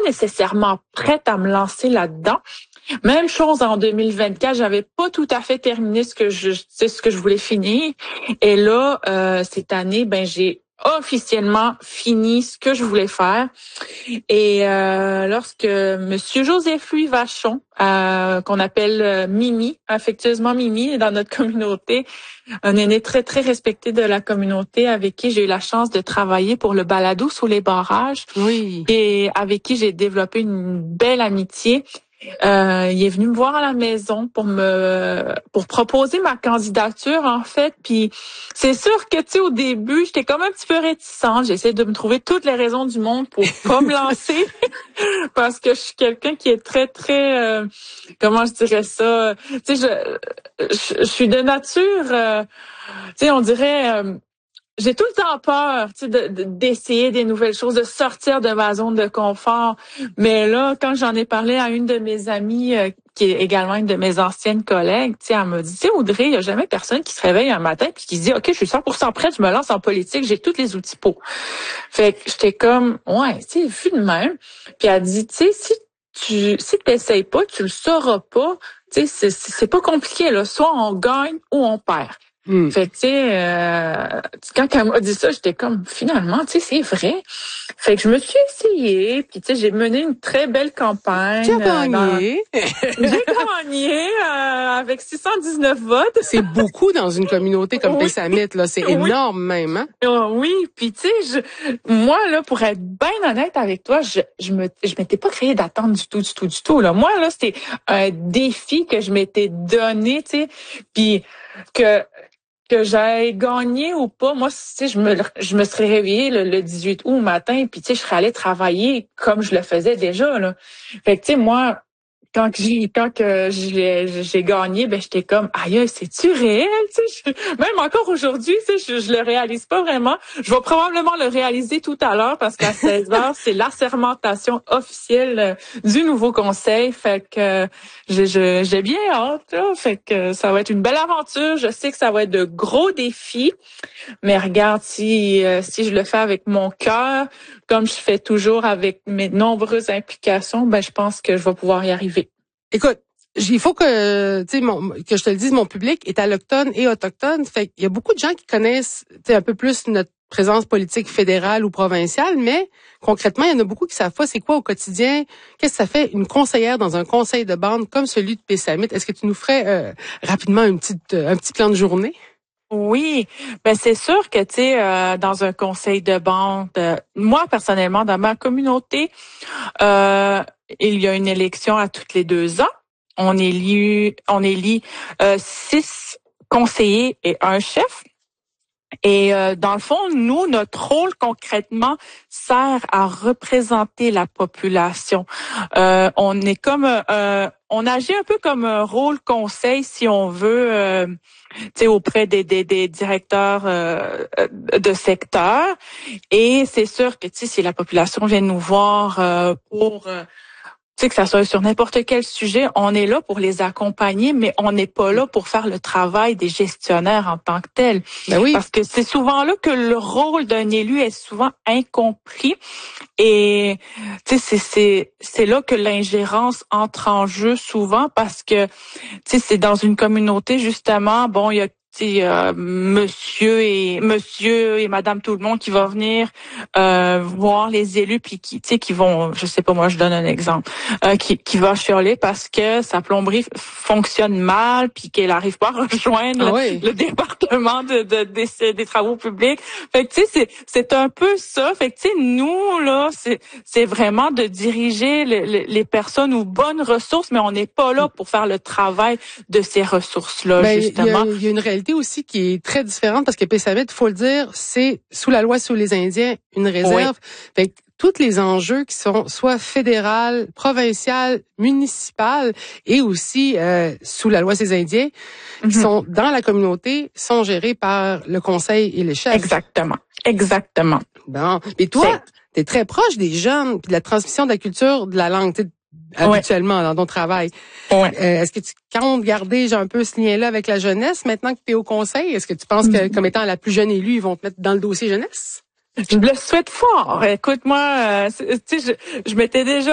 nécessairement prête à me lancer là-dedans. Même chose en 2024, j'avais pas tout à fait terminé ce que je voulais finir. Et là, cette année, j'ai officiellement fini ce que je voulais faire. Et lorsque Monsieur Joseph-Louis Vachon, qu'on appelle Mimi, affectueusement Mimi, dans notre communauté, un aîné très, très respecté de la communauté avec qui j'ai eu la chance de travailler pour le balado sous les barrages. Oui. Et avec qui j'ai développé une belle amitié. Il est venu me voir à la maison pour proposer ma candidature en fait. Puis c'est sûr que tu sais au début j'étais comme un petit peu réticente. J'essaie de me trouver toutes les raisons du monde pour pas me lancer parce que je suis quelqu'un qui est très très comment je dirais ça. Tu sais je suis de nature tu sais on dirait j'ai tout le temps peur, tu sais, d'essayer des nouvelles choses, de sortir de ma zone de confort. Mais là, quand j'en ai parlé à une de mes amies, qui est également une de mes anciennes collègues, tu sais, elle m'a dit, tu sais, Audrey, il y a jamais personne qui se réveille un matin puis qui se dit, OK, je suis 100% prête, je me lance en politique, j'ai tous les outils pour. Fait que j'étais comme, ouais, tu sais, vu de même. Puis elle dit, tu sais, si t'essayes pas, tu le sauras pas. Tu sais, c'est pas compliqué, là. Soit on gagne ou on perd. Fait que, tu sais, quand elle m'a dit ça, j'étais comme, finalement, tu sais, c'est vrai. Fait que je me suis essayée, puis tu sais, j'ai mené une très belle campagne. Tu as gagné. J'ai gagné avec 619 votes. C'est beaucoup dans une communauté comme Pessamit, là. C'est énorme même, hein? Oui, puis tu sais, moi, là, pour être bien honnête avec toi, je m'étais pas créé d'attente du tout, là. Moi, là, c'était un défi que je m'étais donné, tu sais, puis que j'aille gagné ou pas, moi, tu sais, je me serais réveillée le 18 août matin, puis tu sais, je serais allée travailler comme je le faisais déjà, là. Fait que tu sais, moi, quand que j'ai gagné, j'étais comme aïe, c'est-tu réel, tu sais, même encore aujourd'hui, tu sais, je le réalise pas vraiment. Je vais probablement le réaliser tout à l'heure parce qu'à 16h, c'est l'assermentation officielle du nouveau conseil. Fait que j'ai bien hâte, là. Fait que ça va être une belle aventure. Je sais que ça va être de gros défis, mais regarde, si je le fais avec mon cœur, comme je fais toujours avec mes nombreuses implications, je pense que je vais pouvoir y arriver. Écoute, il faut que que je te le dise, mon public est allochtone et autochtone. Fait qu'il y a beaucoup de gens qui connaissent un peu plus notre présence politique fédérale ou provinciale, mais concrètement, il y en a beaucoup qui savent pas c'est quoi au quotidien. Qu'est-ce que ça fait une conseillère dans un conseil de bande comme celui de Pessamit? Est-ce que tu nous ferais rapidement un petit plan de journée? Oui, c'est sûr que tu sais dans un conseil de bande, moi personnellement dans ma communauté, il y a une élection à toutes les 2 ans. On élit 6 conseillers et un chef. Et dans le fond, nous, notre rôle concrètement sert à représenter la population. On est comme on agit un peu comme un rôle conseil, si on veut, auprès des directeurs de secteur. Et c'est sûr que si la population vient nous voir pour que ça soit sur n'importe quel sujet, on est là pour les accompagner, mais on n'est pas là pour faire le travail des gestionnaires en tant que tel. Ben oui. Parce que c'est souvent là que le rôle d'un élu est souvent incompris. Et c'est là que l'ingérence entre en jeu souvent parce que c'est dans une communauté justement, il y a monsieur et madame tout le monde qui va venir voir les élus puis qui vont, je sais pas, moi je donne un exemple, qui va chialer parce que sa plomberie fonctionne mal puis qu'elle arrive pas à rejoindre le département des travaux publics. Fait que c'est un peu ça. Fait que nous là, c'est vraiment de diriger les personnes aux bonnes ressources, mais on n'est pas là pour faire le travail de ces ressources là justement. Il y a une réalité aussi qui est très différente parce que Pessamit, il faut le dire, c'est sous la loi sur les Indiens une réserve. Fait que tous les enjeux qui sont soit fédéral, provincial, municipal et aussi sous la loi sur les Indiens qui sont dans la communauté sont gérés par le conseil et les chefs. Exactement. Bon, mais toi, t'es très proche des jeunes puis de la transmission de la culture de la langue. Habituellement dans ton travail. Est-ce que tu comptes garder un peu ce lien-là avec la jeunesse maintenant que tu es au conseil? Est-ce que tu penses que comme étant la plus jeune élue, ils vont te mettre dans le dossier jeunesse? Je le souhaite fort. Écoute, moi, je m'étais déjà